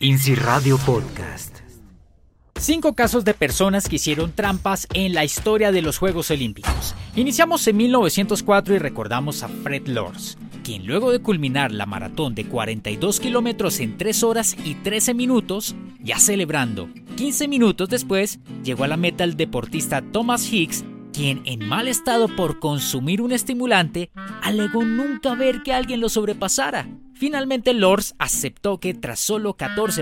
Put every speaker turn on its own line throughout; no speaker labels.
INSI Radio Podcast.
5 casos de personas que hicieron trampas en la historia de los Juegos Olímpicos. Iniciamos en 1904 y recordamos a Fred Lorz, quien luego de culminar la maratón de 42 kilómetros en 3 horas y 13 minutos, ya celebrando 15 minutos después, llegó a la meta el deportista Thomas Hicks, quien en mal estado por consumir un estimulante, alegó nunca ver que alguien lo sobrepasara. Finalmente Lorz aceptó que tras solo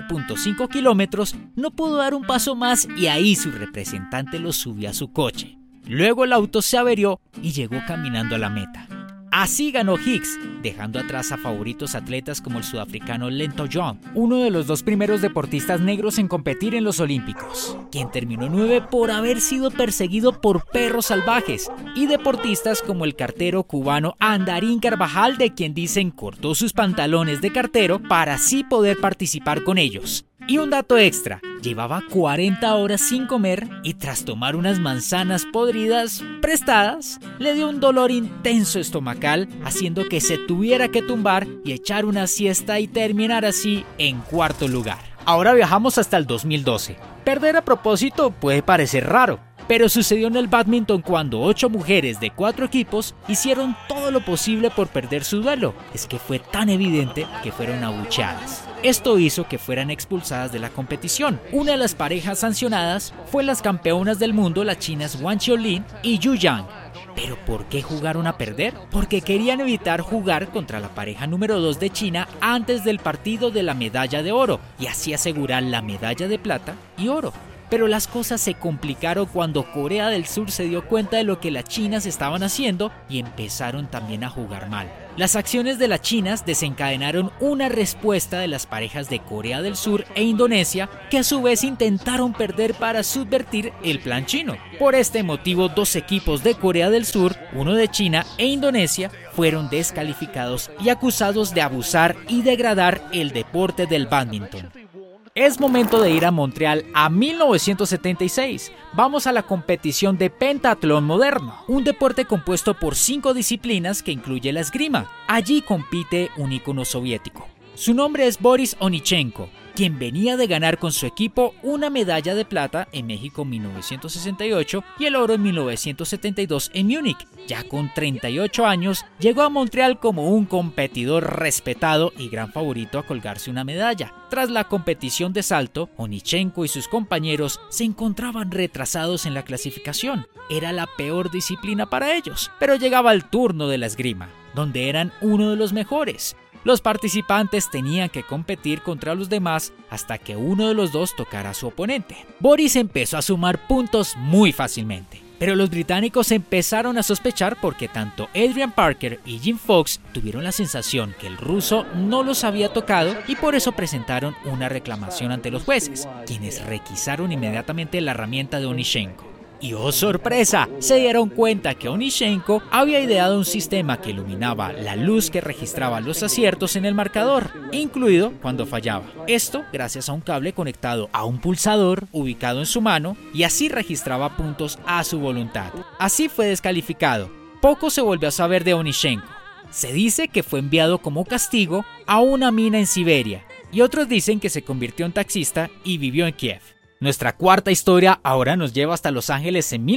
14.5 kilómetros no pudo dar un paso más y ahí su representante lo subió a su coche. Luego el auto se averió y llegó caminando a la meta. Así ganó Hicks, dejando atrás a favoritos atletas como el sudafricano Lento John, uno de los 2 primeros deportistas negros en competir en los Olímpicos, quien terminó 9 por haber sido perseguido por perros salvajes, y deportistas como el cartero cubano Andarín Carvajal, de quien dicen cortó sus pantalones de cartero para así poder participar con ellos. Y un dato extra, llevaba 40 horas sin comer y tras tomar unas manzanas podridas prestadas, le dio un dolor intenso estomacal, haciendo que se tuviera que tumbar y echar una siesta y terminar así en 4º lugar. Ahora viajamos hasta el 2012. Perder a propósito puede parecer raro, pero sucedió en el bádminton cuando 8 mujeres de 4 equipos hicieron todo lo posible por perder su duelo. Es que fue tan evidente que fueron abucheadas. Esto hizo que fueran expulsadas de la competición. Una de las parejas sancionadas fue las campeonas del mundo, las chinas Wang Xiaolin y Yu Yang. ¿Pero por qué jugaron a perder? Porque querían evitar jugar contra la pareja número 2 de China antes del partido de la medalla de oro y así asegurar la medalla de plata y oro. Pero las cosas se complicaron cuando Corea del Sur se dio cuenta de lo que las chinas estaban haciendo y empezaron también a jugar mal. Las acciones de las chinas desencadenaron una respuesta de las parejas de Corea del Sur e Indonesia, que a su vez intentaron perder para subvertir el plan chino. Por este motivo, 2 equipos de Corea del Sur, uno de China e Indonesia, fueron descalificados y acusados de abusar y degradar el deporte del bádminton. Es momento de ir a Montreal a 1976. Vamos a la competición de pentatlón moderno, un deporte compuesto por 5 disciplinas que incluye la esgrima. Allí compite un ícono soviético. Su nombre es Boris Onitchenko, quien venía de ganar con su equipo una medalla de plata en México en 1968 y el oro en 1972 en Múnich. Ya con 38 años, llegó a Montreal como un competidor respetado y gran favorito a colgarse una medalla. Tras la competición de salto, Onitchenko y sus compañeros se encontraban retrasados en la clasificación. Era la peor disciplina para ellos, pero llegaba el turno de la esgrima, donde eran uno de los mejores. Los participantes tenían que competir contra los demás hasta que uno de los 2 tocara a su oponente. Boris empezó a sumar puntos muy fácilmente, pero los británicos empezaron a sospechar porque tanto Adrian Parker y Jim Fox tuvieron la sensación que el ruso no los había tocado y por eso presentaron una reclamación ante los jueces, quienes requisaron inmediatamente la herramienta de Onitchenko. Y ¡oh sorpresa! Se dieron cuenta que Onitchenko había ideado un sistema que iluminaba la luz que registraba los aciertos en el marcador, incluido cuando fallaba. Esto gracias a un cable conectado a un pulsador ubicado en su mano y así registraba puntos a su voluntad. Así fue descalificado. Poco se volvió a saber de Onitchenko. Se dice que fue enviado como castigo a una mina en Siberia y otros dicen que se convirtió en taxista y vivió en Kiev. Nuestra 4ª historia ahora nos lleva hasta Los Ángeles en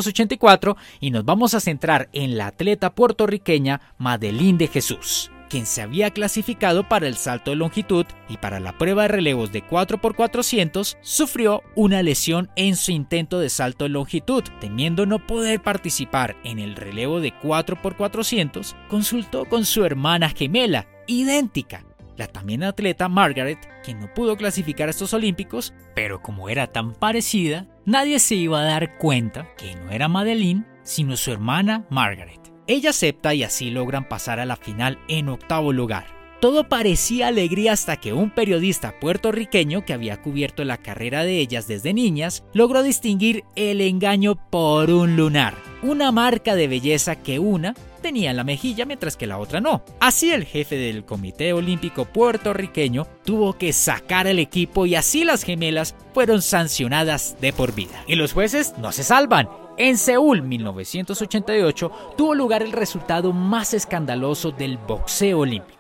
1984 y nos vamos a centrar en la atleta puertorriqueña Madeline de Jesús, quien se había clasificado para el salto de longitud y para la prueba de relevos de 4x400 sufrió una lesión en su intento de salto de longitud. Temiendo no poder participar en el relevo de 4x400, consultó con su hermana gemela, idéntica, la también atleta Margaret, quien no pudo clasificar a estos Olímpicos, pero como era tan parecida, nadie se iba a dar cuenta que no era Madeline, sino su hermana Margaret. Ella acepta y así logran pasar a la final en 8º lugar. Todo parecía alegría hasta que un periodista puertorriqueño que había cubierto la carrera de ellas desde niñas logró distinguir el engaño por un lunar, una marca de belleza que una tenía en la mejilla mientras que la otra no. Así el jefe del Comité Olímpico puertorriqueño tuvo que sacar al equipo y así las gemelas fueron sancionadas de por vida. Y los jueces no se salvan. En Seúl 1988 tuvo lugar el resultado más escandaloso del boxeo olímpico.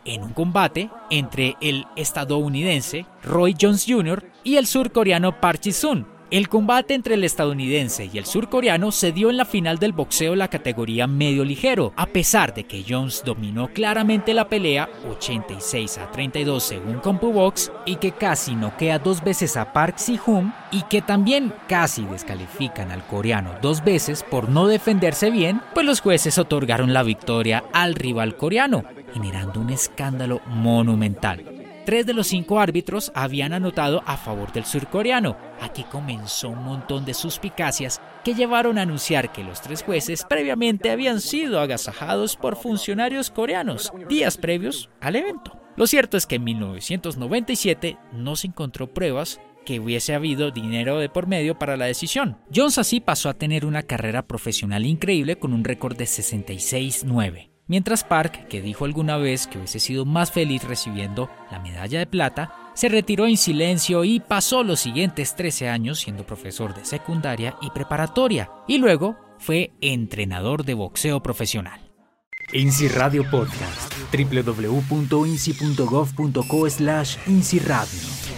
en un combate entre el estadounidense Roy Jones Jr. y el surcoreano Park Ji-sung. El combate entre el estadounidense y el surcoreano se dio en la final del boxeo en la categoría medio ligero, a pesar de que Jones dominó claramente la pelea 86-32 según CompuBox y que casi noquea 2 veces a Park Si-hum y que también casi descalifican al coreano 2 veces por no defenderse bien, pues los jueces otorgaron la victoria al rival coreano, generando un escándalo monumental. 3 de los 5 árbitros habían anotado a favor del surcoreano. Aquí comenzó un montón de suspicacias que llevaron a anunciar que los 3 jueces previamente habían sido agasajados por funcionarios coreanos días previos al evento. Lo cierto es que en 1997 no se encontró pruebas que hubiese habido dinero de por medio para la decisión. Jones así pasó a tener una carrera profesional increíble con un récord de 66-9. Mientras Park, que dijo alguna vez que hubiese sido más feliz recibiendo la medalla de plata, se retiró en silencio y pasó los siguientes 13 años siendo profesor de secundaria y preparatoria, y luego fue entrenador de boxeo profesional.
INSI Radio Podcast, www.insi.gov.co/INSI Radio.